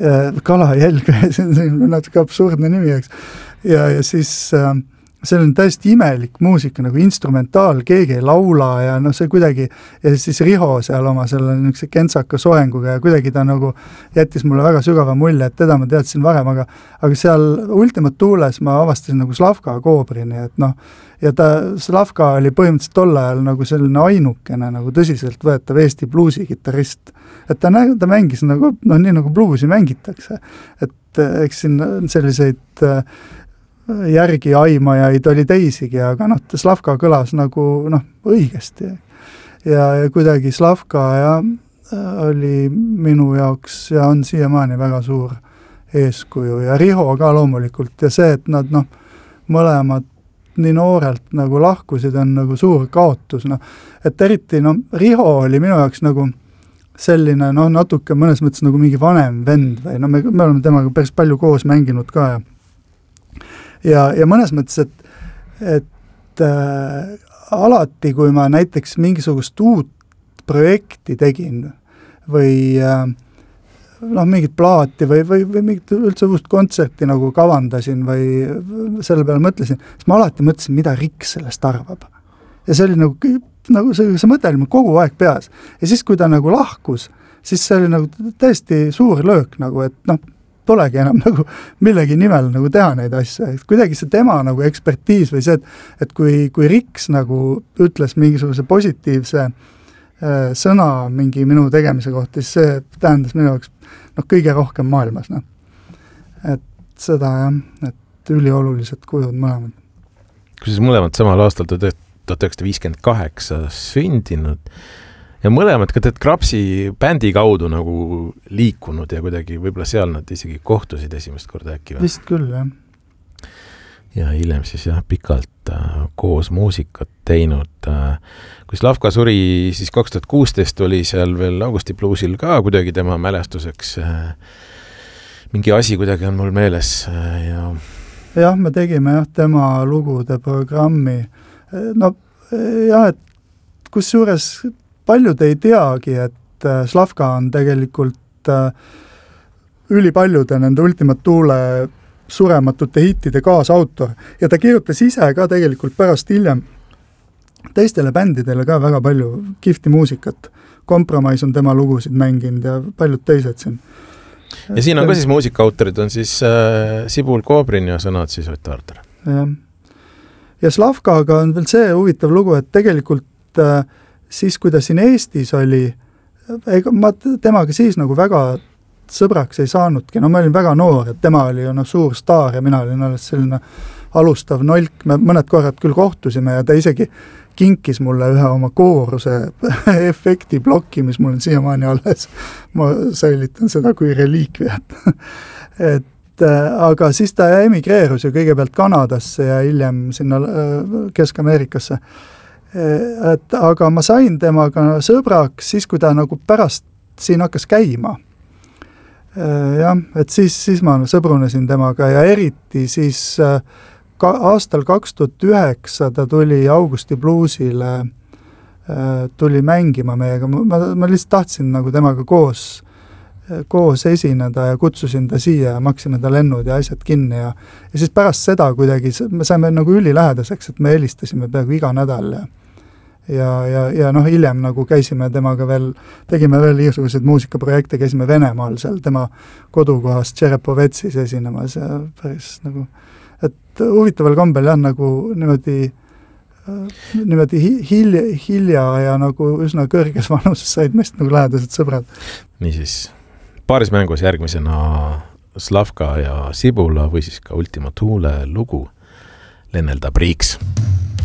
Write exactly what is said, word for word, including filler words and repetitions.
Kalajälg, see on natuke absurdne nimi, eks. Ja, ja siis äh, see on täiesti imelik muusika, nagu instrumentaal, keegi ei laula ja noh, see kuidagi, ja siis Riho seal oma selle niisuguse kentsaka soenguga ja kuidagi ta nagu jättis mulle väga sügava mulje, et teda ma teadsin varem, aga, aga seal Ultima Thules ma avastasin nagu Slavka Koobrini, et noh, ja ta, Slavka oli põhimõtteliselt tol ajal nagu selline ainukene nagu tõsiselt võetav Eesti bluusigitarrist, et ta, ta mängis nagu, noh, nii nagu bluusi mängitakse, et eks siin selliseid järgi aimajaid oli teisigi, aga noh, Slavka kõlas nagu noh, õigesti. Ja, ja kuidagi Slavka ja, oli minu jaoks ja on siiamaani väga suur eeskuju ja Riho ka loomulikult ja see, et nad noh, mõlemad nii noorelt nagu lahkusid, on nagu suur kaotus. No, et eriti no, Riho oli minu jaoks nagu selline no, natuke mõnes mõttes nagu mingi vanem vend või no, me, me oleme temaga päris palju koos mänginud ka ja Ja, ja mõnes mõttes, et, et äh, alati, kui ma näiteks mingisugust uut projekti tegin või äh, noh, mingit plaati või, või, või mingit üldse uust kontserti nagu kavandasin või selle peale mõtlesin, siis ma alati mõtlesin, mida Riks sellest arvab. Ja see oli nagu, nagu see, see mõte oli kogu aeg peas. Ja siis, kui ta nagu lahkus, siis see oli nagu täiesti suur löök, nagu, et noh, polegi enam nagu millegi nimel nagu teha neid asju. Kuidagi see tema nagu ekspertiis või see, et, et kui, kui Riks nagu ütles mingisuguse positiivse äh, sõna mingi minu tegemise kohta, siis see tähendas minu jaoks noh, kõige rohkem maailmas. No. Et seda jah, et üliolulised kujud mõlemad. Kui siis mõlemad samal aastal tuhat üheksasada viiskümmend kaheksa sündinud, ja mõlemad ka tead Krapsi bändi kaudu nagu liikunud ja kuidagi võib-olla seal nad isegi kohtusid esimest korda äkki. Või? Vist küll, jah. Ja hiljem siis jah, pikalt äh, koos muusikat teinud. Äh, kui Slavka suri, siis kaks tuhat kuusteist oli seal veel Augusti Bluesil ka kuidagi tema mälestuseks. Äh, mingi asi kuidagi on mul meeles. Äh, ja... Jah, me tegime jah, tema lugude programmi. No jah, et kus juures paljud ei teagi, et Slavka on tegelikult ülipaljude nende Ultima Thule surematute hittide kaasautor ja ta kirjutas ise ka tegelikult pärast hiljem teistele bändidele ka väga palju kihvti muusikat. Kompromiss on tema lugusid mänginud ja paljud teised siin. Ja siin on ka siis muusikaautorid, on siis äh, Sibul Koobrin ja sõnad siis Ott Arter. Ja, ja Slavkaga on veel see huvitav lugu, et tegelikult äh, siis, kui ta siin Eestis oli, ega ma temaga siis nagu väga sõbraks ei saanudki. No ma olin väga noor, et tema oli ju no, suur staar ja mina olin alles selline alustav nolk. Me mõned korrad küll kohtusime ja ta isegi kinkis mulle ühe oma kooruse efekti plokki, mis mul on siiamaani alles. Ma säilitan seda kui reliikviat. et aga siis ta emigreerus ju kõigepealt Kanadasse ja hiljem sinna Kesk-Ameerikasse. Et, aga ma sain temaga sõbraks siis, kui ta nagu pärast siin hakkas käima. Jah, et siis, siis ma sõbrunesin temaga ja eriti siis ka, aastal kaks tuhat üheksa ta tuli Augusti Bluesile, tuli mängima meiega. Ma, ma lihtsalt tahtsin nagu temaga koos, koos esineda ja kutsusin ta siia ja maksime ta lennud ja asjad kinni ja, ja siis pärast seda kuidagi me saime nagu ülilähedaseks, et me helistasime peaaegu iga nädal ja ja, ja, ja noh, hiljem nagu käisime temaga veel, tegime veel igasuguseid muusikaprojekte, käisime Venemaal seal tema kodukohas Tšerepovetsis esinemas ja päris nagu, et huvitaval kombel jah, nagu niimoodi niimoodi hilja, hilja ja nagu üsna kõrges vanuses said meist nagu lähedased sõbrad. Niisiis, paaris mängus järgmisena Slavka ja Sibula või siis ka Ultima Thule lugu Lennelda Priiks.